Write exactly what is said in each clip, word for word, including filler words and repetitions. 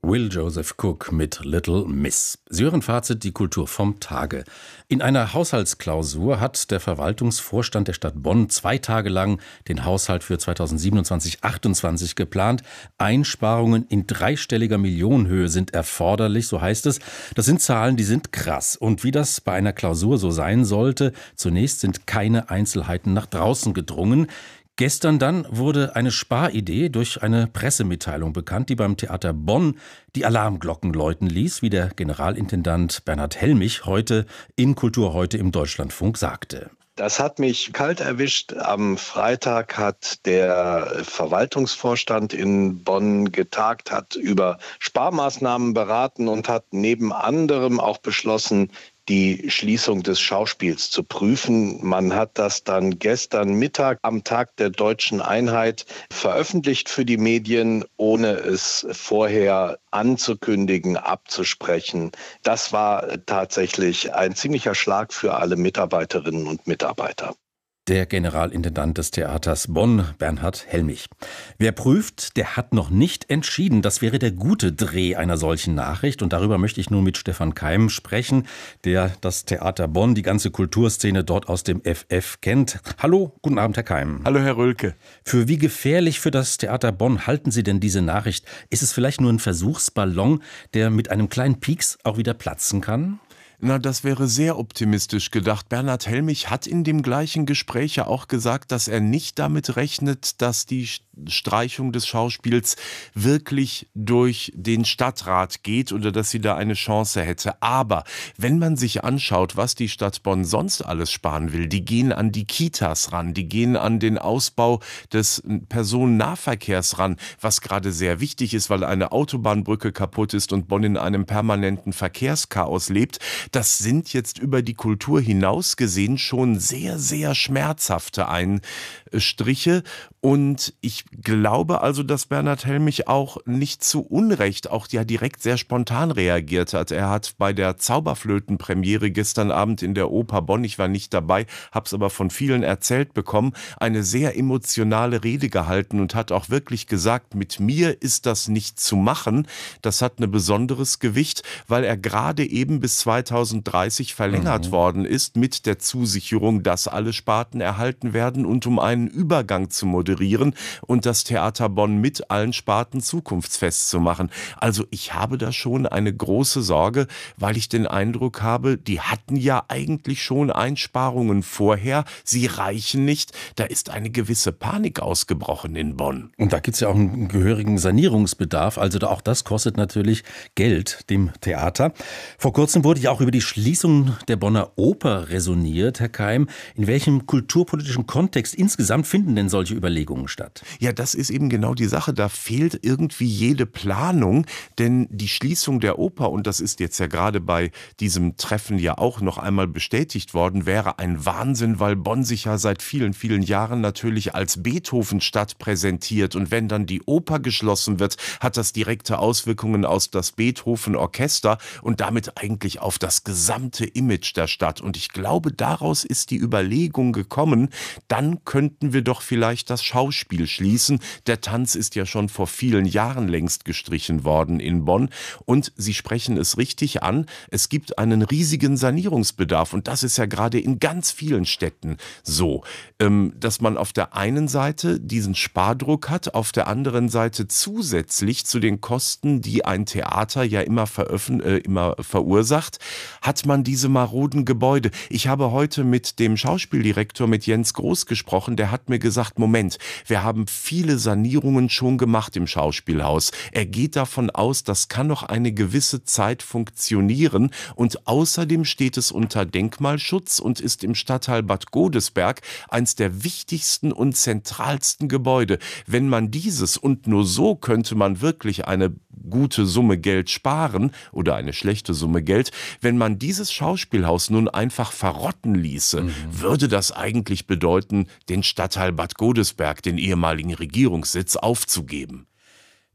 Will Joseph Cook mit Little Miss. Sie hören Fazit, die Kultur vom Tage. In einer Haushaltsklausur hat der Verwaltungsvorstand der Stadt Bonn zwei Tage lang den Haushalt für zweitausendsiebenundzwanzig achtundzwanzig geplant. Einsparungen in dreistelliger Millionenhöhe sind erforderlich, so heißt es. Das sind Zahlen, die sind krass. Und wie das bei einer Klausur so sein sollte, zunächst sind keine Einzelheiten nach draußen gedrungen. Gestern dann wurde eine Sparidee durch eine Pressemitteilung bekannt, die beim Theater Bonn die Alarmglocken läuten ließ, wie der Generalintendant Bernhard Helmich heute in Kultur heute im Deutschlandfunk sagte. Das hat mich kalt erwischt. Am Freitag hat der Verwaltungsvorstand in Bonn getagt, hat über Sparmaßnahmen beraten und hat neben anderem auch beschlossen, die Schließung des Schauspiels zu prüfen. Man hat das dann gestern Mittag am Tag der Deutschen Einheit veröffentlicht für die Medien, ohne es vorher anzukündigen, abzusprechen. Das war tatsächlich ein ziemlicher Schlag für alle Mitarbeiterinnen und Mitarbeiter. Der Generalintendant des Theaters Bonn, Bernhard Helmich. Wer prüft, der hat noch nicht entschieden. Das wäre der gute Dreh einer solchen Nachricht. Und darüber möchte ich nun mit Stefan Keim sprechen, der das Theater Bonn, die ganze Kulturszene dort aus dem F F kennt. Hallo, guten Abend, Herr Keim. Hallo, Herr Rölke. Für wie gefährlich für das Theater Bonn halten Sie denn diese Nachricht? Ist es vielleicht nur ein Versuchsballon, der mit einem kleinen Pieks auch wieder platzen kann? Na, das wäre sehr optimistisch gedacht. Bernhard Helmich hat in dem gleichen Gespräch ja auch gesagt, dass er nicht damit rechnet, dass die Streichung des Schauspiels wirklich durch den Stadtrat geht oder dass sie da eine Chance hätte. Aber wenn man sich anschaut, was die Stadt Bonn sonst alles sparen will, die gehen an die Kitas ran, die gehen an den Ausbau des Personennahverkehrs ran, was gerade sehr wichtig ist, weil eine Autobahnbrücke kaputt ist und Bonn in einem permanenten Verkehrschaos lebt. Das sind jetzt über die Kultur hinaus gesehen schon sehr, sehr schmerzhafte Einstriche. Und ich glaube also, dass Bernhard Helmich auch nicht zu Unrecht auch ja direkt sehr spontan reagiert hat. Er hat bei der Zauberflötenpremiere gestern Abend in der Oper Bonn, ich war nicht dabei, habe es aber von vielen erzählt bekommen, eine sehr emotionale Rede gehalten und hat auch wirklich gesagt, mit mir ist das nicht zu machen. Das hat ein besonderes Gewicht, weil er gerade eben bis zweitausenddreißig verlängert mhm. worden ist mit der Zusicherung, dass alle Sparten erhalten werden und um einen Übergang zu moderieren und das Theater Bonn mit allen Sparten zukunftsfest zu machen. Also ich habe da schon eine große Sorge, weil ich den Eindruck habe, die hatten ja eigentlich schon Einsparungen vorher, sie reichen nicht. Da ist eine gewisse Panik ausgebrochen in Bonn. Und da gibt es ja auch einen gehörigen Sanierungsbedarf, also auch das kostet natürlich Geld dem Theater. Vor kurzem wurde ja auch über die Schließung der Bonner Oper resoniert, Herr Keim. In welchem kulturpolitischen Kontext insgesamt finden denn solche Überlegungen statt? Ja, das ist eben genau die Sache. Da fehlt irgendwie jede Planung, denn die Schließung der Oper, und das ist jetzt ja gerade bei diesem Treffen ja auch noch einmal bestätigt worden, wäre ein Wahnsinn, weil Bonn sich ja seit vielen, vielen Jahren natürlich als Beethovenstadt präsentiert. Und wenn dann die Oper geschlossen wird, hat das direkte Auswirkungen auf das Beethoven-Orchester und damit eigentlich auf das gesamte Image der Stadt. Und ich glaube, daraus ist die Überlegung gekommen, dann könnten wir doch vielleicht das Schauspiel schließen. Der Tanz ist ja schon vor vielen Jahren längst gestrichen worden in Bonn. Und Sie sprechen es richtig an, es gibt einen riesigen Sanierungsbedarf. Und das ist ja gerade in ganz vielen Städten so, dass man auf der einen Seite diesen Spardruck hat, auf der anderen Seite zusätzlich zu den Kosten, die ein Theater ja immer, veröffent- äh, immer verursacht, hat man diese maroden Gebäude. Ich habe heute mit dem Schauspieldirektor, mit Jens Groß gesprochen, der hat mir gesagt, Moment, wir haben viele Sanierungen schon gemacht im Schauspielhaus. Er geht davon aus, das kann noch eine gewisse Zeit funktionieren und außerdem steht es unter Denkmalschutz und ist im Stadtteil Bad Godesberg eins der wichtigsten und zentralsten Gebäude. Wenn man dieses und nur so könnte man wirklich eine gute Summe Geld sparen oder eine schlechte Summe Geld, wenn man dieses Schauspielhaus nun einfach verrotten ließe, mhm. würde das eigentlich bedeuten, den Stadtteil Bad Godesberg, den ehemaligen Regierungssitz, aufzugeben.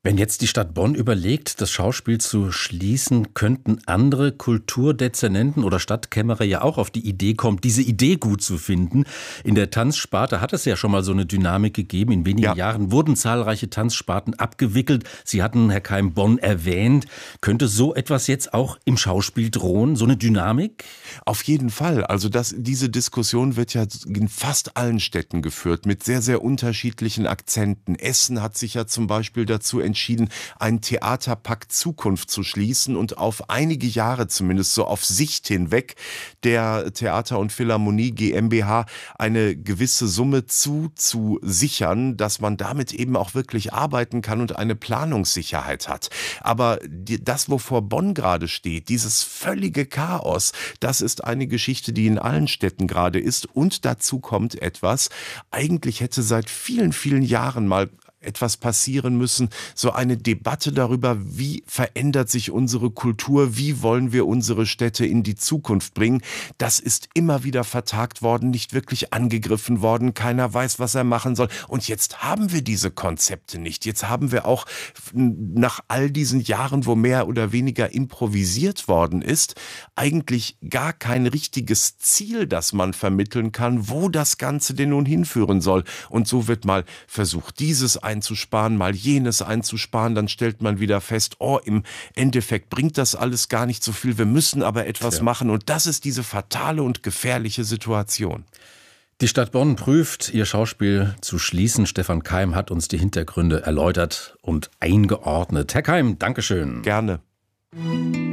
Wenn jetzt die Stadt Bonn überlegt, das Schauspiel zu schließen, könnten andere Kulturdezernenten oder Stadtkämmerer ja auch auf die Idee kommen, diese Idee gut zu finden. In der Tanzsparte hat es ja schon mal so eine Dynamik gegeben. In wenigen ja. Jahren wurden zahlreiche Tanzsparten abgewickelt. Sie hatten, Herr Keim, Bonn erwähnt. Könnte so etwas jetzt auch im Schauspiel drohen, so eine Dynamik? Auf jeden Fall. Also das, diese Diskussion wird ja in fast allen Städten geführt, mit sehr, sehr unterschiedlichen Akzenten. Essen hat sich ja zum Beispiel dazu entschieden, entschieden, einen Theaterpakt Zukunft zu schließen und auf einige Jahre zumindest so auf Sicht hinweg der Theater- und Philharmonie GmbH eine gewisse Summe zuzusichern, dass man damit eben auch wirklich arbeiten kann und eine Planungssicherheit hat. Aber die, das, wovor Bonn gerade steht, dieses völlige Chaos, das ist eine Geschichte, die in allen Städten gerade ist. Und dazu kommt etwas, eigentlich hätte seit vielen, vielen Jahren mal etwas passieren müssen, so eine Debatte darüber, wie verändert sich unsere Kultur, wie wollen wir unsere Städte in die Zukunft bringen. Das ist immer wieder vertagt worden, nicht wirklich angegriffen worden, keiner weiß, was er machen soll. Und jetzt haben wir diese Konzepte nicht. Jetzt haben wir auch nach all diesen Jahren, wo mehr oder weniger improvisiert worden ist, eigentlich gar kein richtiges Ziel, das man vermitteln kann, wo das Ganze denn nun hinführen soll. Und so wird mal versucht, dieses einzusparen, mal jenes einzusparen, dann stellt man wieder fest, oh, im Endeffekt bringt das alles gar nicht so viel, wir müssen aber etwas ja. machen und das ist diese fatale und gefährliche Situation. Die Stadt Bonn prüft, ihr Schauspiel zu schließen. Stefan Keim hat uns die Hintergründe erläutert und eingeordnet. Herr Keim, Dankeschön. Gerne.